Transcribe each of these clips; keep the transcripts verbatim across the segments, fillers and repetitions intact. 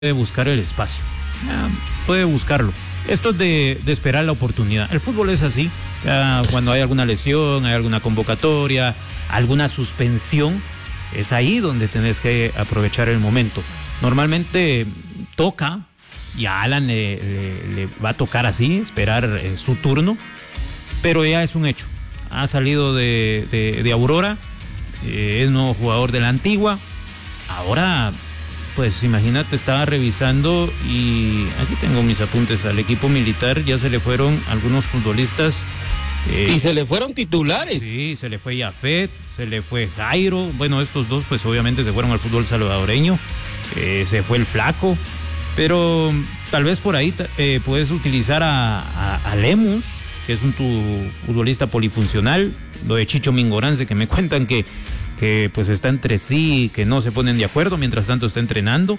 puede buscar el espacio, ya, puede buscarlo. Esto es de, de esperar la oportunidad. El fútbol es así, ya, cuando hay alguna lesión, hay alguna convocatoria, alguna suspensión, es ahí donde tenés que aprovechar el momento. Normalmente toca, y a Alan le, le, le va a tocar así, esperar eh, su turno, pero ya es un hecho. Ha salido de, de, de Aurora, eh, es nuevo jugador de la Antigua. Ahora, pues imagínate, estaba revisando y aquí tengo mis apuntes. Al equipo militar ya se le fueron algunos futbolistas. Eh, y se le fueron titulares. Sí, se le fue Yafet, se le fue Jairo. Bueno, estos dos pues obviamente se fueron al fútbol salvadoreño. Eh, se fue el Flaco. Pero tal vez por ahí eh, puedes utilizar a, a, a Lemus, que es un tu, futbolista polifuncional. Lo de Chicho Mingorance, que me cuentan que, que pues está entre sí, que no se ponen de acuerdo, mientras tanto está entrenando.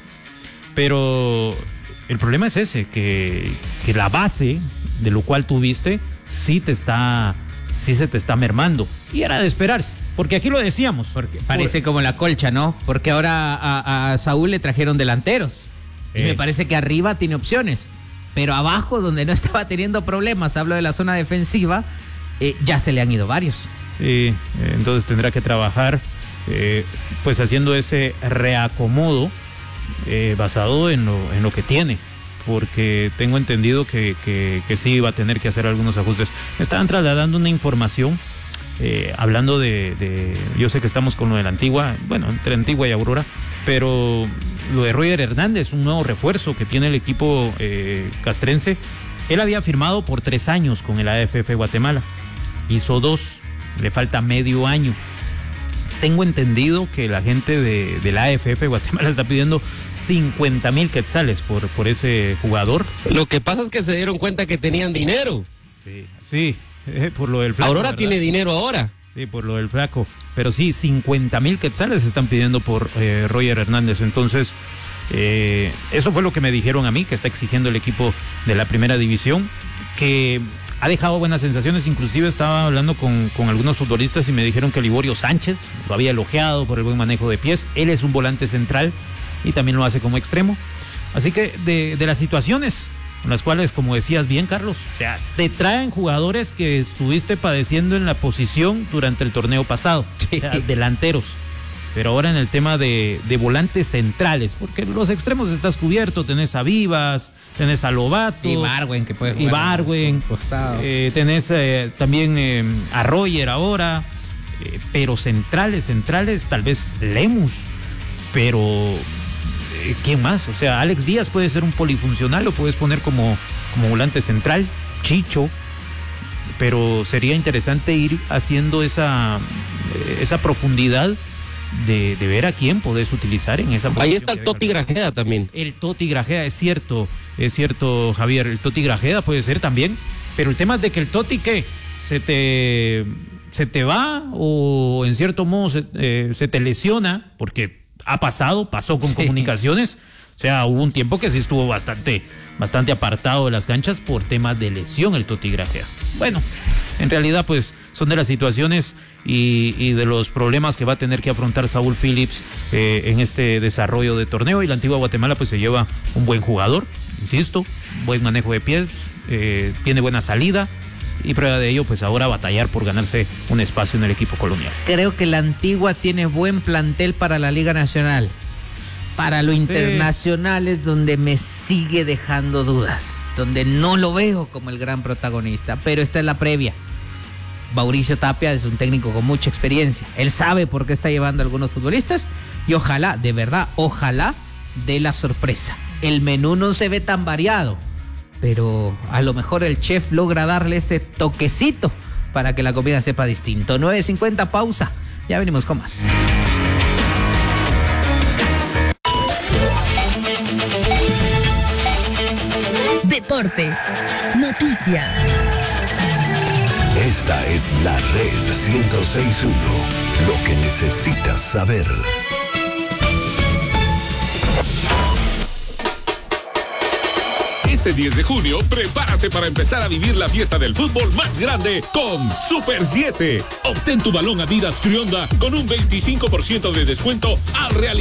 Pero el problema es ese, que, que la base de lo cual tuviste sí te está, sí se te está mermando. Y era de esperarse, porque aquí lo decíamos. Porque parece por... como la colcha, ¿no? Porque ahora a, a Saúl le trajeron delanteros. Y eh. me parece que arriba tiene opciones. Pero abajo, donde no estaba teniendo problemas, hablo de la zona defensiva, eh, ya se le han ido varios. Sí, eh, entonces tendrá que trabajar eh, pues haciendo ese reacomodo eh, basado en lo, en lo que tiene. Porque tengo entendido que, que, que sí va a tener que hacer algunos ajustes. Me estaban trasladando una información, eh, hablando de, de... Yo sé que estamos con lo de la Antigua, bueno, entre Antigua y Aurora, pero lo de Roger Hernández, un nuevo refuerzo que tiene el equipo eh, castrense. Él había firmado por tres años con el A F F Guatemala. Hizo dos, le falta medio año. Tengo entendido que la gente de, de la A F F Guatemala está pidiendo cincuenta mil quetzales por, por ese jugador. Lo que pasa es que se dieron cuenta que tenían dinero. Sí, sí, eh, por lo del Flaco. Aurora ¿verdad? Tiene dinero ahora. Sí, por lo del Flaco. Pero sí, cincuenta mil quetzales están pidiendo por eh, Roger Hernández. Entonces, eh, eso fue lo que me dijeron a mí, que está exigiendo el equipo de la primera división, que ha dejado buenas sensaciones. Inclusive estaba hablando con, con algunos futbolistas y me dijeron que Liborio Sánchez lo había elogiado por el buen manejo de pies. Él es un volante central y también lo hace como extremo. Así que de, de las situaciones en las cuales, como decías bien, Carlos, o sea, te traen jugadores que estuviste padeciendo en la posición durante el torneo pasado, sí. O sea, delanteros. Pero ahora en el tema de, de volantes centrales, porque los extremos estás cubierto, tenés a Vivas, tenés a Lobato. Y Barwen, que puede jugar. Y Barwen. Costado. Eh, tenés eh, también eh, a Roger ahora. Eh, pero centrales, centrales, tal vez Lemus. Pero, eh, ¿quién más? O sea, Alex Díaz puede ser un polifuncional, lo puedes poner como, como volante central. Chicho. Pero sería interesante ir haciendo esa, esa profundidad De, de ver a quién podés utilizar en esa posición. Ahí está el Toti Grajeda también. El Toti Grajeda, es cierto, es cierto, Javier, el Toti Grajeda puede ser también, pero el tema es de que el Toti, ¿qué? Se te, se te va o en cierto modo se, eh, se te lesiona, porque ha pasado, pasó con sí. Comunicaciones, o sea, hubo un tiempo que sí estuvo bastante, bastante apartado de las canchas por temas de lesión el Toti Grajeda. Bueno, en realidad pues son de las situaciones y, y de los problemas que va a tener que afrontar Saúl Phillips eh, en este desarrollo de torneo. Y la Antigua Guatemala pues se lleva un buen jugador, insisto, buen manejo de pies, eh, tiene buena salida y prueba de ello pues ahora batallar por ganarse un espacio en el equipo colonial. Creo que la Antigua tiene buen plantel para la Liga Nacional. Para lo internacional es donde me sigue dejando dudas, donde no lo veo como el gran protagonista, pero esta es la previa. Mauricio Tapia es un técnico con mucha experiencia, él sabe por qué está llevando a algunos futbolistas y ojalá, de verdad, ojalá dé la sorpresa. El menú no se ve tan variado, pero a lo mejor el chef logra darle ese toquecito para que la comida sepa distinto. nueve cincuenta, pausa, ya venimos con más. Deportes, noticias. Esta es la Red ciento seis punto uno, lo que necesitas saber. Este diez de junio, prepárate para empezar a vivir la fiesta del fútbol más grande con Super siete. Obtén tu balón Adidas Trionda con un veinticinco por ciento de descuento al realizar